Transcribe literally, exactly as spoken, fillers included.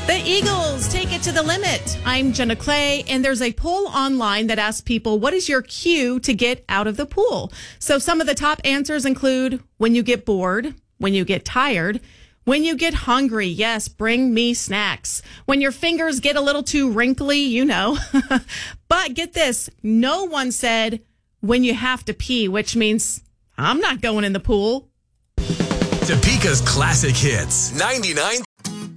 The Eagles take it to the limit. I'm Jenna Clay, and there's a poll online that asks people, what is your cue to get out of the pool? So some of the top answers include when you get bored, when you get tired, when you get hungry. Yes, bring me snacks. When your fingers get a little too wrinkly, you know. But get this, no one said when you have to pee, which means I'm not going in the pool. Topeka's classic hits, ninety-nine